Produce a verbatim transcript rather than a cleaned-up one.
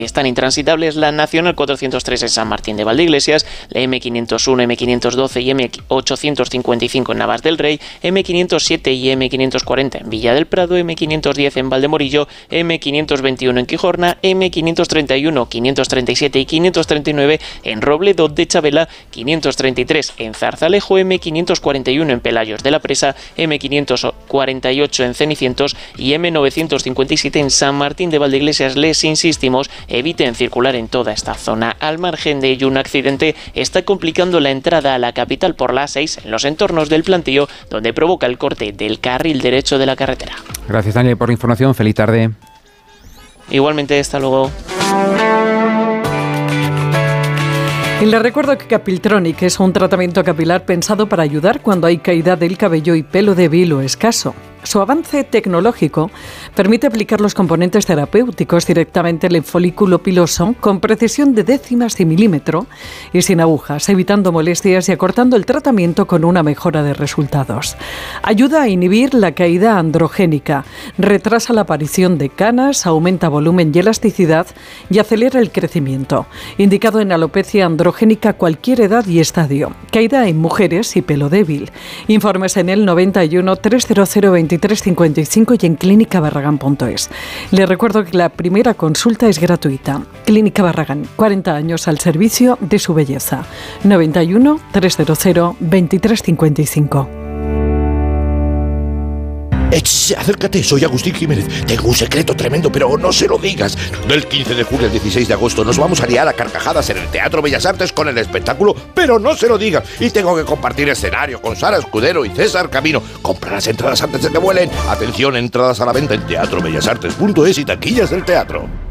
Están intransitables la Nacional cuatrocientos tres en San Martín de Valdeiglesias, la eme quinientos uno, eme quinientos doce y eme ochocientos cincuenta y cinco en Navas del Rey, eme quinientos siete y eme quinientos cuarenta en Villa del Prado, eme quinientos diez en Valdemorillo, eme quinientos veintiuno en Quijorna, eme quinientos treinta y uno, quinientos treinta y siete y quinientos treinta y nueve en Robledo de Chabela, quinientos treinta y tres en Zarzalejo, eme quinientos cuarenta y uno en Pelayos de la Presa, eme quinientos cuarenta y ocho en Cenicientos y eme novecientos cincuenta y siete en San Martín de Valdeiglesias. Les insistimos, eviten circular en toda esta zona. Al margen de ello, un accidente está complicando la entrada a la capital por la A seis en los entornos del Plantío, donde provoca el corte del carril derecho de la carretera. Gracias, Daniel, por la información. Feliz tarde. Igualmente, hasta luego. Y les recuerdo que Capiltronic es un tratamiento capilar pensado para ayudar cuando hay caída del cabello y pelo débil o escaso. Su avance tecnológico permite aplicar los componentes terapéuticos directamente en el folículo piloso con precisión de décimas de milímetro y sin agujas, evitando molestias y acortando el tratamiento con una mejora de resultados. Ayuda a inhibir la caída androgénica, retrasa la aparición de canas, aumenta volumen y elasticidad y acelera el crecimiento. Indicado en alopecia androgénica a cualquier edad y estadio. Caída en mujeres y pelo débil. Informes en el noventa y uno, trescientos veintitrés cincuenta y cinco y en clínica barragán punto es. Les recuerdo que la primera consulta es gratuita. Clínica Barragán, cuarenta años al servicio de su belleza. noventa y uno, trescientos veintitrés cincuenta y cinco. Ech, acércate, soy Agustín Jiménez. Tengo un secreto tremendo, pero no se lo digas. Del quince de julio al dieciséis de agosto nos vamos a liar a carcajadas en el Teatro Bellas Artes con el espectáculo, pero no se lo digas. Y tengo que compartir escenario con Sara Escudero y César Camino. Compra las entradas antes de que vuelen. Atención, entradas a la venta en teatro bellas artes punto es y taquillas del teatro.